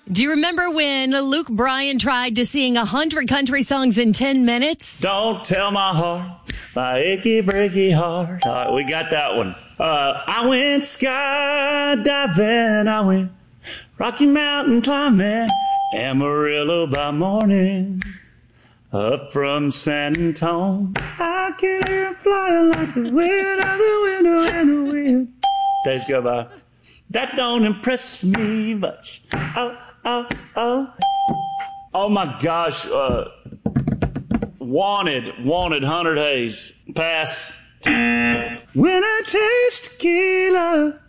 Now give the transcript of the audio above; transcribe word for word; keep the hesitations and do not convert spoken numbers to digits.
Do you remember when Luke Bryan tried to sing one hundred country songs in ten minutes? Don't tell my heart, my achy breaky heart. All right, we got that one. Uh, I went skydiving, I went Rocky Mountain climbing, Amarillo by morning, up from San Antonio. I can hear him flying like the wind out the window and the wind. Days go by. That don't impress me much. Oh, oh, oh. Oh my gosh. Uh, wanted, wanted Hunter Hayes. Pass. When I taste tequila,